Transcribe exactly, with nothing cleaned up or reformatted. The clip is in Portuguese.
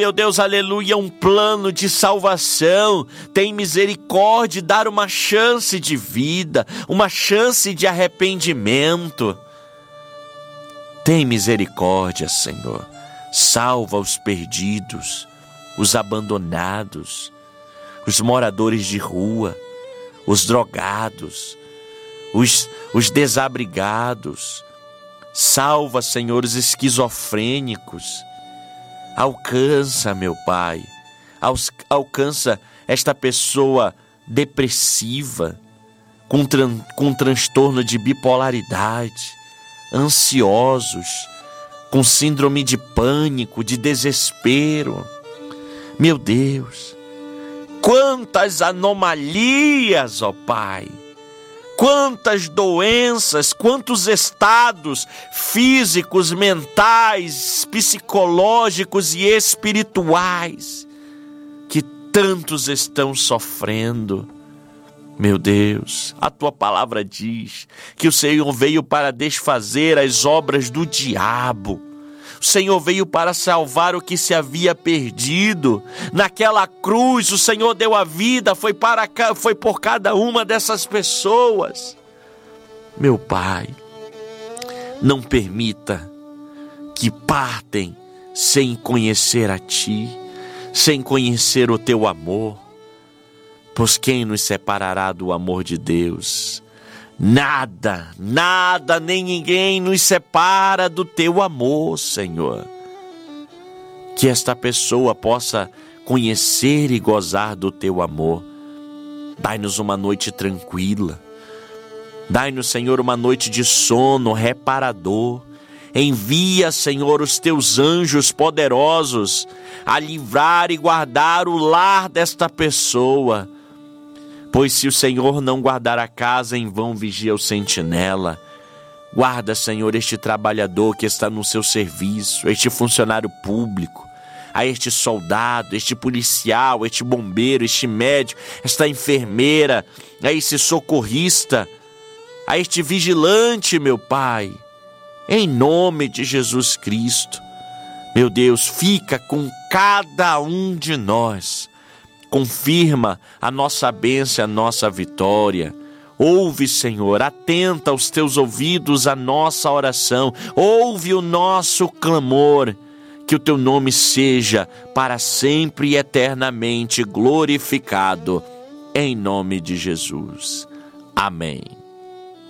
meu Deus, aleluia, um plano de salvação. Tem misericórdia e dar uma chance de vida, uma chance de arrependimento. Tem misericórdia, Senhor. Salva os perdidos, os abandonados, os moradores de rua, os drogados, os, os desabrigados. Salva, Senhor, os esquizofrênicos. Alcança, meu Pai, alcança esta pessoa depressiva, com, tran, com transtorno de bipolaridade, ansiosos, com síndrome de pânico, de desespero. Meu Deus, quantas anomalias, ó Pai, quantas doenças, quantos estados físicos, mentais, psicológicos e espirituais que tantos estão sofrendo. Meu Deus, a Tua palavra diz que o Senhor veio para desfazer as obras do diabo. O Senhor veio para salvar o que se havia perdido. Naquela cruz, o Senhor deu a vida, foi, para, foi por cada uma dessas pessoas. Meu Pai, não permita que partem sem conhecer a Ti, sem conhecer o Teu amor. Pois quem nos separará do amor de Deus? Nada, nada, nem ninguém nos separa do Teu amor, Senhor. Que esta pessoa possa conhecer e gozar do Teu amor. Dai-nos uma noite tranquila. Dai-nos, Senhor, uma noite de sono reparador. Envia, Senhor, os Teus anjos poderosos a livrar e guardar o lar desta pessoa. Pois se o Senhor não guardar a casa, em vão vigia o sentinela. Guarda, Senhor, este trabalhador que está no seu serviço, este funcionário público, a este soldado, este policial, este bombeiro, este médico, esta enfermeira, a este socorrista, a este vigilante, meu Pai. Em nome de Jesus Cristo, meu Deus, fica com cada um de nós. Confirma a nossa bênção, a nossa vitória. Ouve, Senhor, atenta aos Teus ouvidos a nossa oração. Ouve o nosso clamor. Que o Teu nome seja para sempre e eternamente glorificado. Em nome de Jesus. Amém.